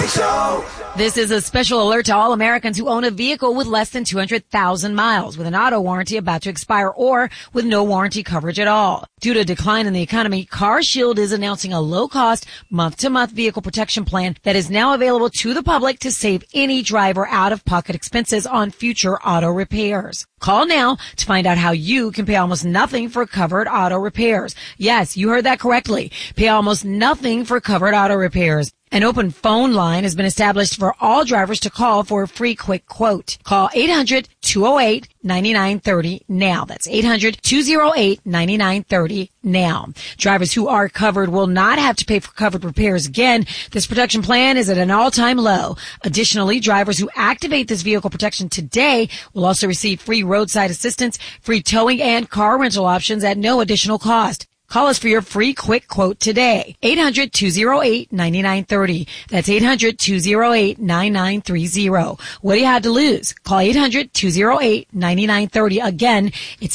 Show. This is a special alert to all Americans who own a vehicle with less than 200,000 miles, with an auto warranty about to expire, or with no warranty coverage at all. Due to a decline in the economy, CarShield is announcing a low-cost, month-to-month vehicle protection plan that is now available to the public to save any driver out-of-pocket expenses on future auto repairs. Call now to find out how you can pay almost nothing for covered auto repairs. Yes, you heard that correctly. Pay almost nothing for covered auto repairs. An open phone line has been established for all drivers to call for a free quick quote. Call 800-208-9930 now. That's 800-208-9930 now. Drivers who are covered will not have to pay for covered repairs again. This protection plan is at an all-time low. Additionally, drivers who activate this vehicle protection today will also receive free roadside assistance, free towing, and car rental options at no additional cost. Call us for your free quick quote today. 800-208-9930. That's 800-208-9930. What do you have to lose? Call 800-208-9930. Again, it's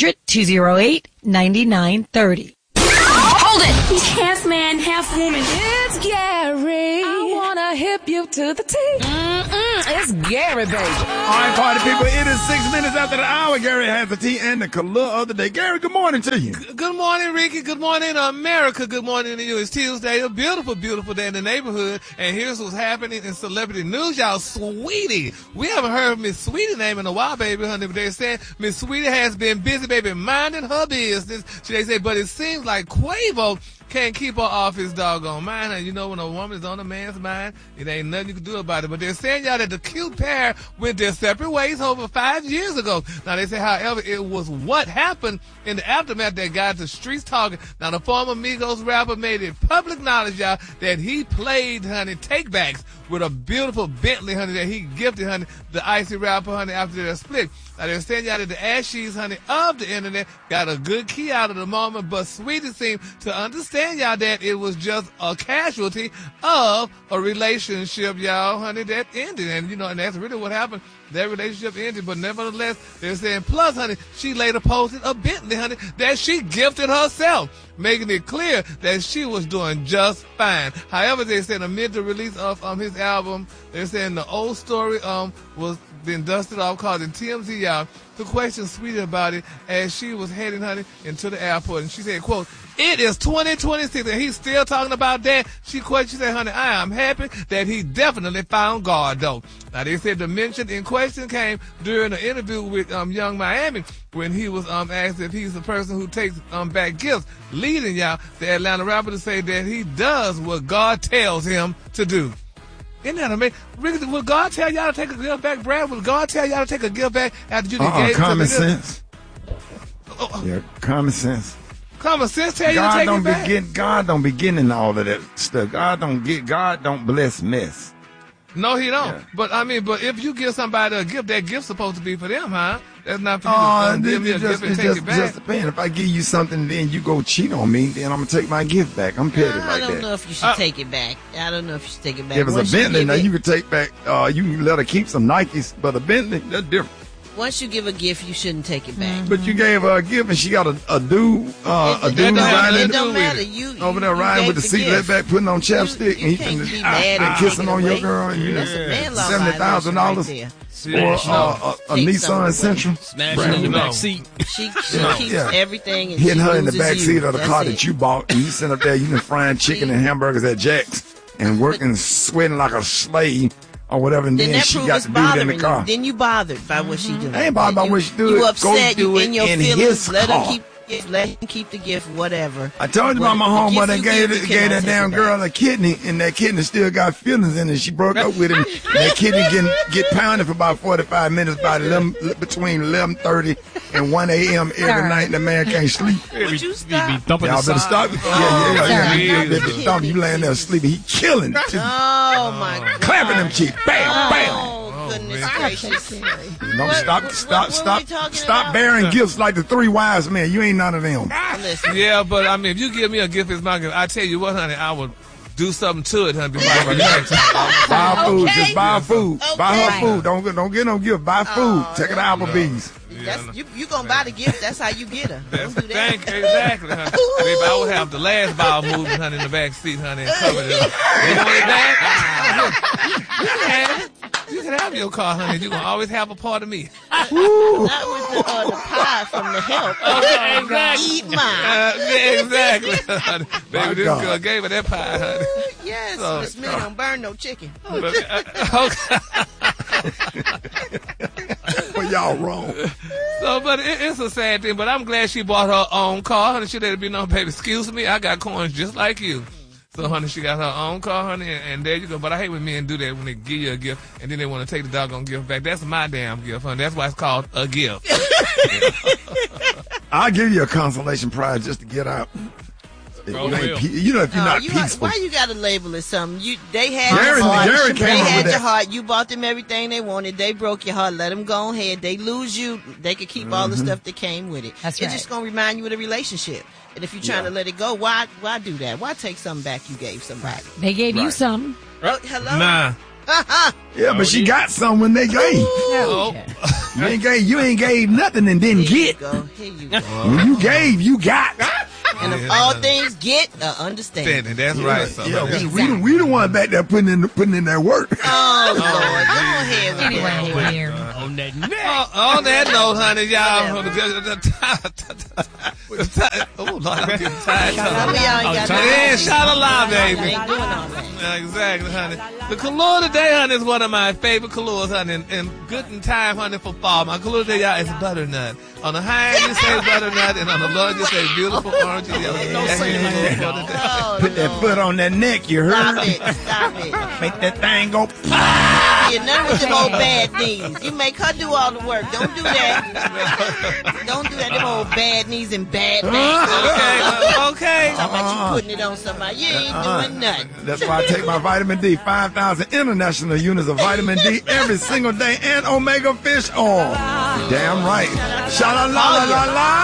800-208-9930. Hold it! He's half man, half woman. It's Gary. I wanna hip you to the T. It's Gary, baby. All right, party people, it is 6 minutes after the hour. Gary has the tea and the color of the day. Gary, good morning to you. Good morning, Ricky. Good morning, America. Good morning to you. It's Tuesday, a beautiful, beautiful day in the neighborhood. And here's what's happening in celebrity news, y'all. Sweetie. We haven't heard Miss Sweetie's name in a while, baby, honey. But they're saying Miss Sweetie has been busy, baby, minding her business. They say, but it seems like Quavo can't keep her off his doggone mind. And you know, when a woman is on a man's mind, it ain't nothing you can do about it. But they're saying, y'all, that the cute pair went their separate ways over 5 years ago. Now, they say, however, it was what happened in the aftermath that got the streets talking. Now, the former Migos rapper made it public knowledge, y'all, that he played, honey, takebacks with a beautiful Bentley, honey, that he gifted, honey, the icy rapper, honey, after their split. Now, they're saying, y'all, that the ashes, honey, of the internet got a good key out of the moment, but Sweetie seemed to understand, y'all, that it was just a casualty of a relationship, y'all, honey, that ended. And, you know, and that's really what happened. That relationship ended, but nevertheless, they're saying, plus, honey, she later posted a Bentley, honey, that she gifted herself, making it clear that she was doing just fine. However, they said amid the release of his album, they're saying the old story was been dusted off, causing TMZ, y'all, to question Sweetie about it as she was heading, honey, into the airport. And she said, quote, "It is 2026 and he's still talking about that." She said, "Honey, I am happy that he definitely found God, though." Now, they said the mention in question came during an interview with Young Miami when he was asked if he's the person who takes back gifts, leading, y'all, the Atlanta rapper to say that he does what God tells him to do. Isn't that amazing? Ricky, will God tell y'all to take a gift back, Brad? Will God tell y'all to take a gift back after you gave it? Common sense. Yeah, common sense. Common sense tell you to take it back? God don't be getting all of that stuff. God don't bless mess. No, he don't. Yeah. But if you give somebody a gift, that gift's supposed to be for them, huh? That's not for you to give me a gift and take it back. Just depends. If I give you something, then you go cheat on me, then I'm going to take my gift back. I'm petty like that. I don't know if you should take it back. I don't know if you should take it back. If it's a Bentley, now you could take back, you can let her keep some Nikes, but a Bentley, that's different. Once you give a gift, you shouldn't take it back. But you gave her a gift and she got a dude riding. It don't matter. Over there riding with the seatbelt back, putting on chapstick, and he can kissing on your girl. And $70,000 for a Nissan Sentra. Smashing in the back seat. She keeps everything. And hitting her in the back seat of the car that you bought, and you sit up there, you been frying chicken and hamburgers at Jack's and working, sweating like a slave. Or whatever, and then she got the dude in the car. Then you bothered by what she doing. I ain't bothered by what she doing. You upset, you in your feelings. Let him keep the gift, whatever. I told you about my homeboy that gave that damn girl a kidney, and that kidney still got feelings in it. She broke up with him. That kidney get pounded for about 45 minutes between 11:30 and 1 a.m. every night, and the man can't sleep. Would you stop? Y'all better stop. Yeah. You laying there sleeping. He killing it. Oh, my God. Clapping them cheeks. Bam, bam. Oh, goodness gracious. No, stop bearing gifts like the three wise men. You ain't none of them. Yeah, but if you give me a gift, it's my gift. I tell you what, honey, I would do something to it, honey. Buy food. Just buy food. Okay. Buy her food. Don't get no gift. Buy food. Take her to Applebee's. You gonna buy the gift. That's how you get her. That's the thing. Exactly, honey. Maybe I would have the last bowel movement, honey, in the back seat, honey, and cover it up. You want it back? drive your car, honey. You're going to always have a part of me. Not with the pie from the help. Okay, exactly. Eat mine. Yeah, exactly. honey. Baby, this God. girl gave her that pie, honey. Yes, So- Miss Minnie don't burn no chicken. But, okay. Well, y'all wrong. So, but it's a sad thing. But I'm glad she bought her own car, honey. She let it be known, baby. Excuse me, I got coins just like you. So, honey, she got her own car, honey, and there you go. But I hate when men do that when they give you a gift and then they want to take the doggone gift back. That's my damn gift, honey. That's why it's called a gift. I'll give you a consolation prize just to get out. If Oh, you, ain't well. if you're not You peaceful. why you gotta label it something? They had Jerry- your heart. Jerry came They up had with your that. heart. You bought them everything they wanted. They broke your heart. Let them go ahead. They lose you. They could keep all the stuff that came with it. That's It's right. just gonna remind you of the relationship. And if you're trying to let it go, why do that? Why take something back you gave somebody? They gave you Right. some. Oh, hello. Nah. Yeah, but she got some when they gave. Okay. You ain't gave nothing and didn't Here you get. go. Here you go. When you gave, you got. And if all things get, understand. That's right. So, Yeah, honey. we the one back there putting in that work. Oh, Lord. Go ahead with Anyway, that. here. On that neck. On that note, honey, y'all. Oh, Lord, I'm getting tired. Some of y'all ain't got Yeah, shout aloud, I baby. ain't doing all that. Yeah, exactly, honey. The color today, honey, is one of my favorite colors, honey, and good in time, honey, for fall. My color today, y'all, is butternut. On the high end, you say butternut, and on the low, you say beautiful orange and yellow. That's say it like the that. color today. Oh, Put that Lord. foot on that neck, you heard? Stop it. Stop it. Make that thing go. Yeah, none with them old bad knees. You make her do all the work. Don't do that. Don't do that. Them old bad knees and bad back. Okay. Talking about you putting it on somebody. You ain't doing nothing. That's why I take my vitamin D, 5,000 international units of vitamin D every single day, and omega fish oil. Damn right. Sha la la la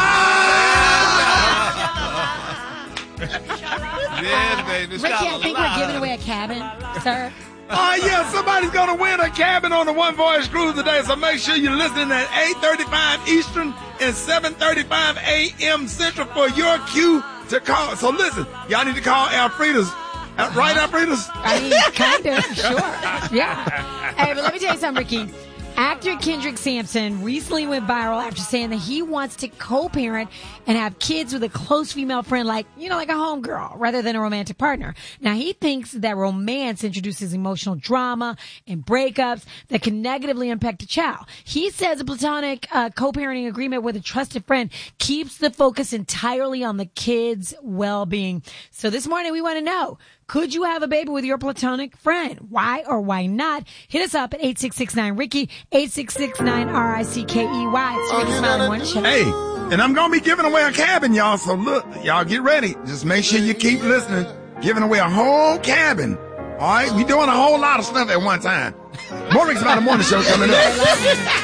la. Yeah, baby. Ricky, I think we're giving away a cabin, sir. Oh yeah, somebody's gonna win a cabin on the One Voyage Cruise today. So make sure you're listening at 8:35 Eastern and 7:35 a.m. Central for your cue to call. So listen, y'all need to call Alfreda's. Right, Alfreda's? I mean, kind of, sure. Yeah. Hey, but let me tell you something, Ricky. Actor Kendrick Sampson recently went viral after saying that he wants to co-parent and have kids with a close female friend like a homegirl rather than a romantic partner. Now, he thinks that romance introduces emotional drama and breakups that can negatively impact a child. He says a platonic co-parenting agreement with a trusted friend keeps the focus entirely on the kid's well-being. So this morning, we want to know, could you have a baby with your platonic friend? Why or why not? Hit us up at 8669-RICKY, 8669-RICKEY. It's Ricky Smiley Morning Show. Hey, and I'm gonna be giving away a cabin, y'all. So look, y'all get ready. Just make sure you keep listening. Giving away a whole cabin. All right, we doing a whole lot of stuff at one time. More Ricky Smiley Morning Show coming up.